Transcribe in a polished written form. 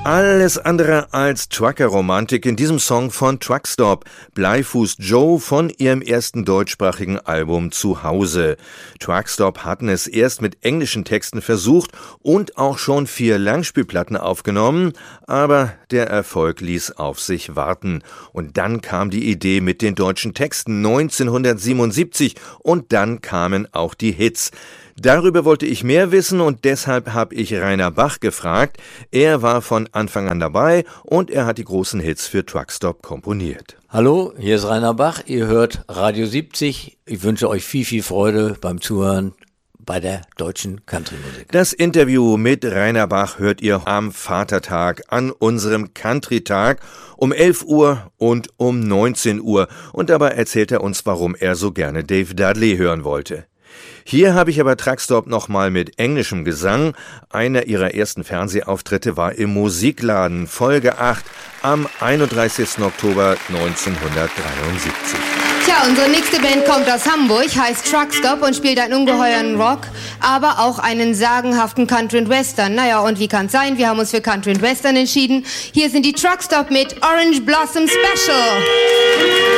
Alles andere als Trucker-Romantik in diesem Song von Truckstop, Bleifuß Joe von ihrem ersten deutschsprachigen Album Zuhause. Truckstop hatten es erst mit englischen Texten versucht und auch schon 4 Langspielplatten aufgenommen, aber der Erfolg ließ auf sich warten. Und dann kam die Idee mit den deutschen Texten 1977 und dann kamen auch die Hits. Darüber wollte ich mehr wissen und deshalb habe ich Rainer Bach gefragt. Er war von Anfang an dabei und er hat die großen Hits für Truckstop komponiert. Hallo, hier ist Rainer Bach, ihr hört Radio 70. Ich wünsche euch viel Freude beim Zuhören bei der deutschen Country-Musik. Das Interview mit Rainer Bach hört ihr am Vatertag an unserem Country-Tag um 11 Uhr und um 19 Uhr. Und dabei erzählt er uns, warum er so gerne Dave Dudley hören wollte. Hier habe ich aber Truckstop nochmal mit englischem Gesang. Einer ihrer ersten Fernsehauftritte war im Musikladen, Folge 8, am 31. Oktober 1973. Tja, unsere nächste Band kommt aus Hamburg, heißt Truckstop und spielt einen ungeheuren Rock, aber auch einen sagenhaften Country and Western. Naja, und wie kann's sein? Wir haben uns für Country and Western entschieden. Hier sind die Truckstop mit Orange Blossom Special.